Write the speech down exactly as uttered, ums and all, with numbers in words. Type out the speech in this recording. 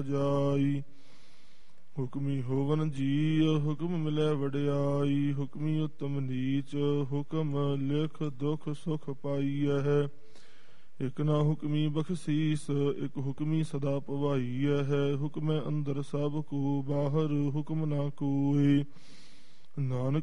ਜਾਈ। ਹੁਕਮੀ ਹੋਵਨ ਜੀ ਹੁਕਮ ਮਿਲੈ ਵਡਿਆਈ। ਹੁਕਮੀ ਉਤਮ ਨੀਚ ਹੁਕਮ ਲਿਖ ਦੁਖ ਸੁਖ ਪਾਈਐ। ਇਕ ਨਾ ਹੁਕਮੀ ਬਖਸ਼ੀਸ ਇਕ ਹੁਕਮੀ ਸਦਾ ਪਵਾਈਐ ਹੈ। ਹੁਕਮੈ ਅੰਦਰ ਸਭ ਕੋ ਬਾਹਰ ਹੁਕਮ ਨਾ ਕੋਇ। ਨਾਨਕ